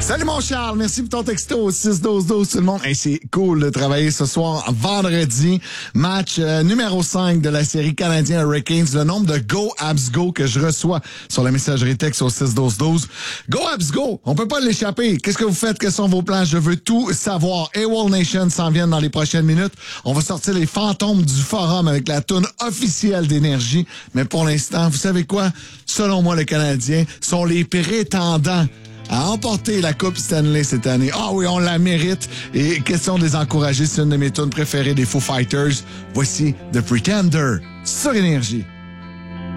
Salut mon Charles, merci pour ton texto au 6-12-12 tout le monde. Hey, c'est cool de travailler ce soir, vendredi, match numéro 5 de la série Canadien Hurricanes. Le nombre de Go Abs Go que je reçois sur la messagerie texte au 6-12-12. Go Abs Go, on peut pas l'échapper. Qu'est-ce que vous faites? Quels sont vos plans? Je veux tout savoir. AWOL Nation s'en viennent dans les prochaines minutes. On va sortir les fantômes du forum avec la toune officielle d'Énergie. Mais pour l'instant, vous savez quoi? Selon moi, les Canadiens sont les prétendants à emporter la Coupe Stanley cette année. Ah oui, on la mérite. Et question de les encourager, c'est une de mes tunes préférées des Foo Fighters. Voici The Pretender sur Énergie.